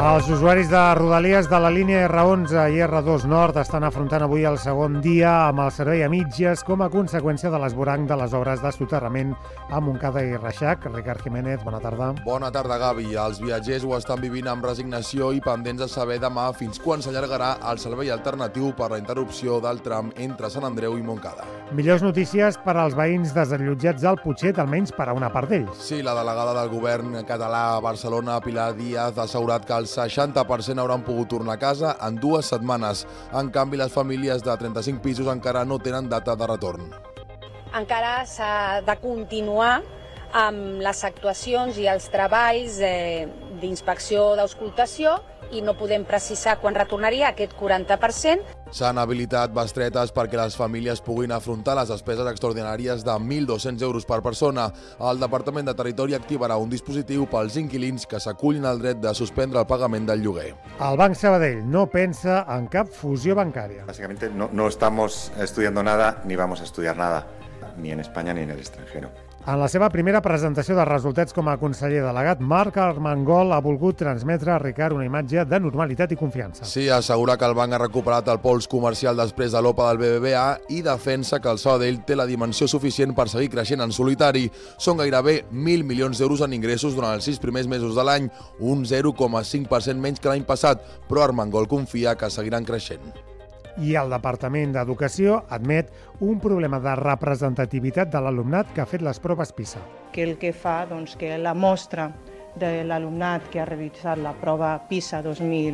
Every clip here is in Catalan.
Els usuaris de Rodalies de la línia R11 i R2 Nord estan afrontant avui el segon dia amb el servei a mitges com a conseqüència de l'esvoranc de les obres de soterrament a Montcada i Reixac. Ricard Jiménez, bona tarda. Bona tarda, Gavi. Els viatgers ho estan vivint amb resignació i pendents de saber demà fins quan s'allargarà el servei alternatiu per la interrupció del tram entre Sant Andreu i Montcada. Millors notícies per als veïns desallotjats al Putxet, almenys per a una part d'ells. Sí, la delegada del govern català a Barcelona, Pilar Díaz, ha assegurat que el 60% hauran pogut tornar a casa en 2 setmanes. En canvi, les famílies de 35 pisos encara no tenen data de retorn. Encara s'ha de continuar amb les actuacions i els treballs d'inspecció d'auscultació i no podem precisar quan retornaria aquest 40%. S'han habilitat bestretes perquè les famílies puguin afrontar les despeses extraordinàries de 1.200 euros per persona. El Departament de Territori activarà un dispositiu pels inquilins que s'acullin al dret de suspendre el pagament del lloguer. El Banc Sabadell no pensa en cap fusió bancària. Básicamente no estamos estudiando nada ni vamos a estudiar nada, ni en España ni en el extranjero. En la seva primera presentació de resultats com a conseller delegat, Marc Armengol ha volgut transmetre a Ricard una imatge de normalitat i confiança. Sí, assegura que el banc ha recuperat el pols comercial després de l'OPA del BBVA i defensa que el Sabadell té la dimensió suficient per seguir creixent en solitari. Són gairebé 1.000 milions d'euros en ingressos durant els 6 primers mesos de l'any, un 0,5% menys que l'any passat, però Armengol confia que seguiran creixent. I el Departament d'Educació admet un problema de representativitat de l'alumnat que ha fet les proves PISA. Que el que fa que la mostra de l'alumnat que ha realitzat la prova PISA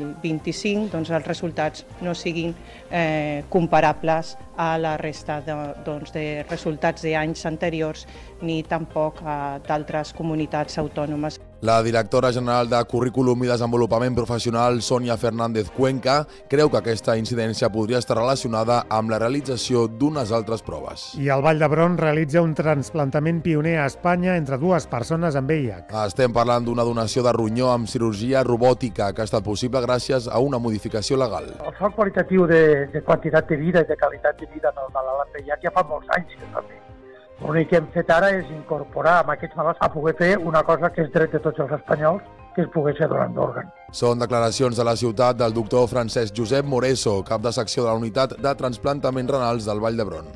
2025, els resultats no siguin comparables a la resta de resultats d'anys anteriors ni tampoc d'altres comunitats autònomes. La directora general de Currículum i Desenvolupament Professional, Sònia Fernández Cuenca, creu que aquesta incidència podria estar relacionada amb la realització d'unes altres proves. I el Vall d'Hebron realitza un trasplantament pioner a Espanya entre 2 persones amb VIH. Estem parlant d'una donació de ronyó amb cirurgia robòtica que ha estat possible gràcies a una modificació legal. El salt qualitatiu de quantitat de vida i de qualitat de vida del malalt amb VIH ja fa molts anys que es va fer. L'únic que hem fet ara és incorporar amb aquests malalts a poder fer una cosa que és dret de tots els espanyols, que és poder ser donant d'òrgan. Són declaracions de la ciutat del doctor Francesc Josep Moreso, cap de secció de la unitat de trasplantament renals del Vall d'Hebron.